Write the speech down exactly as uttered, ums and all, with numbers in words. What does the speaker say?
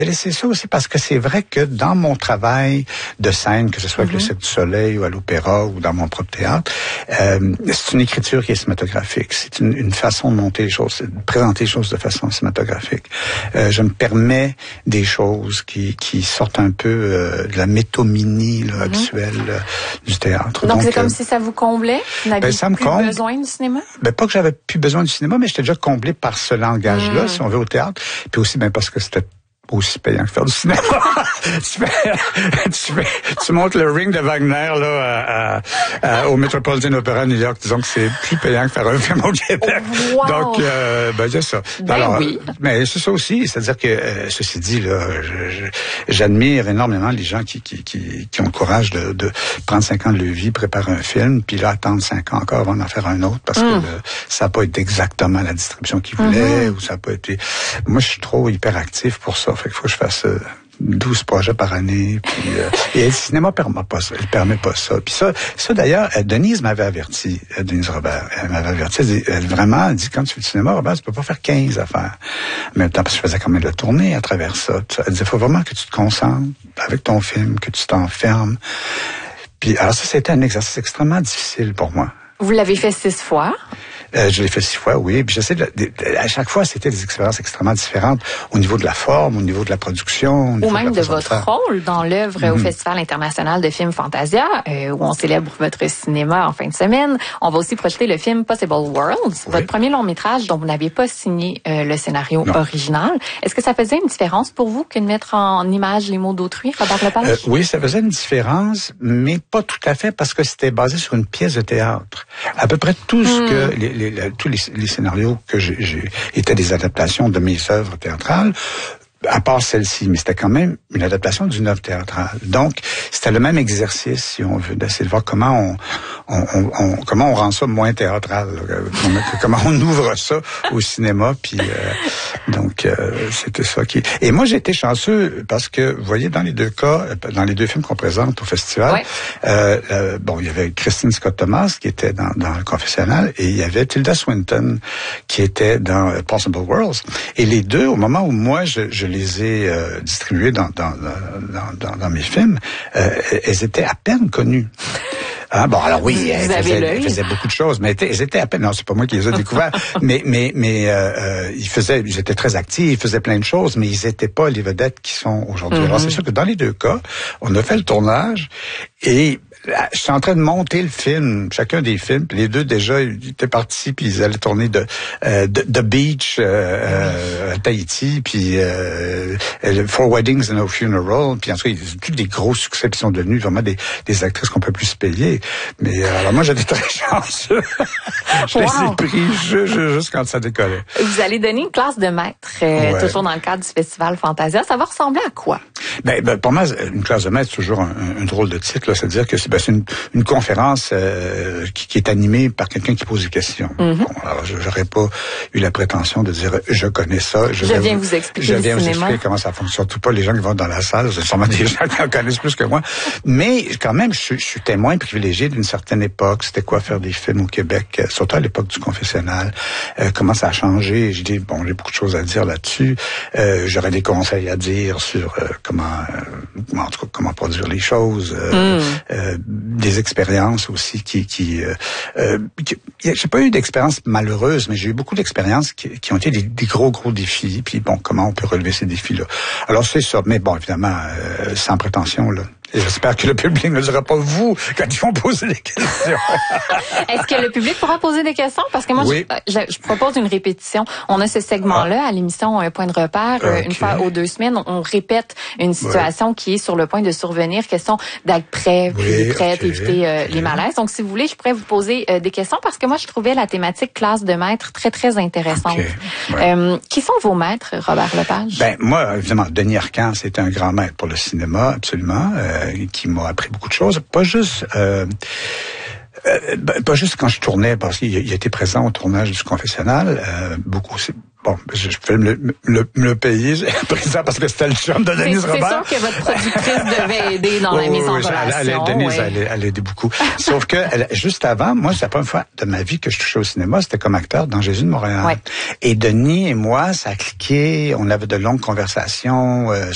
J'ai laissé ça aussi parce que c'est vrai que dans mon travail de scène, que ce soit avec mm-hmm. le Cirque du Soleil ou à l'Opéra ou dans mon propre théâtre, euh, c'est une écriture qui est cinématographique. C'est une, une façon de monter les choses, de présenter les choses de façon cinématographique. Euh, je me permets des choses qui, qui sortent un peu euh, de la métomanie là, mm-hmm. habituelle euh, du théâtre. Donc, Donc c'est comme euh, si ça vous comblait? Vous n'aviez ben, plus comble. besoin du cinéma? Ben, pas que j'avais plus besoin du cinéma, mais j'étais déjà comblé par ce langage-là, mm. si on veut, au théâtre. Puis aussi, ben, parce que c'était aussi payant que faire du cinéma. tu, fais, tu, fais, tu montes le Ring de Wagner là, à, à, au Metropolitan Opera à New York. Disons que c'est plus payant que faire un film au Québec. Wow. Donc, euh, ben, c'est ça. Ben Alors, oui. Mais c'est ça aussi. C'est-à-dire que, euh, ceci dit, là, je, je, j'admire énormément les gens qui, qui, qui, qui ont le courage de, de prendre cinq ans de leur vie, préparer un film, puis là, attendre cinq ans encore avant d'en faire un autre, parce mm. que le, ça n'a pas été exactement la distribution qu'ils voulaient, mm-hmm. ou ça n'a pas été... Moi, je suis trop hyperactif pour ça. Fait qu'il faut que je fasse euh, douze projets par année. Puis, euh, et le cinéma permet pas ça. Il permet pas ça. Puis ça, ça d'ailleurs, euh, Denise m'avait averti, euh, Denise Robert, elle m'avait averti, elle, dit, elle vraiment elle dit, quand tu fais du cinéma, Robert, tu peux pas faire quinze affaires. En même temps, parce que je faisais quand même de la tournée à travers ça. Elle disait, faut vraiment que tu te concentres avec ton film, que tu t'enfermes. Puis, alors ça, c'était un exercice extrêmement difficile pour moi. Vous l'avez fait six fois? Euh, je l'ai fait six fois, oui. Puis j'essaie de, de, de, à chaque fois, c'était des expériences extrêmement différentes au niveau de la forme, au niveau de la production, ou même de, de votre de rôle dans l'œuvre mm-hmm. au Festival international de films Fantasia, euh, où on célèbre votre cinéma en fin de semaine. On va aussi projeter le film Possible Worlds, oui. votre premier long métrage dont vous n'avez pas signé euh, le scénario non. original. Est-ce que ça faisait une différence pour vous que de mettre en image les mots d'autrui, Robert Lepage? Euh, oui, ça faisait une différence, mais pas tout à fait parce que c'était basé sur une pièce de théâtre. À peu près tout ce mm. que les, les, les, tous les, les scénarios que j'ai, j'ai étaient des adaptations de mes œuvres théâtrales, à part celle-ci, mais c'était quand même une adaptation d'une œuvre théâtrale. Donc, c'était le même exercice, si on veut, d'essayer de voir comment on, on, on, on comment on rend ça moins théâtral, comment, comment on ouvre ça au cinéma. Puis euh, donc, euh, c'était ça qui. Et moi, j'ai été chanceux parce que, vous voyez, dans les deux cas, dans les deux films qu'on présente au festival, ouais. euh, euh, bon, il y avait Christine Scott Thomas qui était dans, dans le confessionnal, et il y avait Tilda Swinton qui était dans uh, Possible Worlds. Et les deux, au moment où moi, je, je les ai euh, distribuées dans, dans, dans, dans, dans mes films, euh, elles étaient à peine connues. Ah, bon, alors oui, elles faisaient, elles faisaient beaucoup de choses, mais elles étaient à peine, non, c'est pas moi qui les ai découvertes, mais, mais, mais, euh, ils faisaient, ils étaient très actifs, ils faisaient plein de choses, mais ils étaient pas les vedettes qui sont aujourd'hui. Mm-hmm. Alors, c'est sûr que dans les deux cas, on a fait le tournage, et je suis en train de monter le film, chacun des films, puis les deux déjà, ils étaient partis, puis ils allaient tourner de, euh, de, de Beach, euh, euh, à Tahiti, puis euh, Four Weddings and a Funeral, puis en tout cas, ils ont tous des gros succès, qui sont devenus vraiment des, des actrices qu'on peut plus se payer. Mais euh, alors moi, j'étais très chanceux. Je wow. les ai pris juste, juste quand ça décollait. Vous allez donner une classe de maître, euh, ouais. toujours dans le cadre du Festival Fantasia. Ça va ressembler à quoi? Ben, ben pour moi, une classe de maître, c'est toujours un, un, un drôle de titre, là. C'est-à-dire que c'est, ben, c'est une, une conférence euh, qui, qui est animée par quelqu'un qui pose des questions. Mm-hmm. Bon, alors, je n'aurais pas eu la prétention de dire je connais ça. Je, je viens vous, vous expliquer Je viens le vous cinéma. expliquer comment ça fonctionne. Surtout pas les gens qui vont dans la salle. C'est sûrement des gens qui en connaissent plus que moi. Mais quand même, je, je suis témoin privilégié d'une certaine époque. C'était quoi faire des films au Québec, surtout à l'époque du confessionnal. Euh, comment ça a changé. J'ai dit, bon, j'ai beaucoup de choses à dire là-dessus. Euh, j'aurais des conseils à dire sur euh, comment, euh, en tout cas, comment produire les choses. Euh, mm. euh, des expériences aussi qui... qui, euh, euh, qui j'ai pas eu d'expérience malheureuse, mais j'ai eu beaucoup d'expériences qui, qui ont été des, des gros, gros défis. Puis bon, comment on peut relever ces défis-là. Alors c'est ça. Mais bon, évidemment, euh, sans prétention, là. Et j'espère que le public ne dira pas vous quand ils vont poser des questions. Est-ce que le public pourra poser des questions? Parce que moi, oui. je, je, je propose une répétition. On a ce segment-là ah. à l'émission Un point de repère. Okay. Une fois aux deux semaines, on, on répète une situation oui. qui est sur le point de survenir. Question d'être prêt, puis oui, prêt, okay. éviter euh, okay. les malaises. Donc, si vous voulez, je pourrais vous poser euh, des questions parce que moi, je trouvais la thématique classe de maître très, très intéressante. Okay. Ouais. Euh, qui sont vos maîtres, Robert Lepage? Ben, moi, évidemment, Denis Arcand, c'est un grand maître pour le cinéma, absolument. Euh, qui m'a appris beaucoup de choses, pas juste euh, euh, pas juste quand je tournais, parce qu'il il était présent au tournage du confessionnal, euh, beaucoup aussi. Bon, je, je peux me le, le, le payer présent parce que c'était le chum de Denise Robert. C'est sûr que votre productrice devait aider dans la mise en relation. Elle, elle, Denise, ouais. elle, elle aidait beaucoup. Sauf que elle, juste avant, moi, c'est la première fois de ma vie que je touchais au cinéma, c'était comme acteur dans Jésus de Montréal. Ouais. Et Denis et moi, ça a cliqué, on avait de longues conversations euh,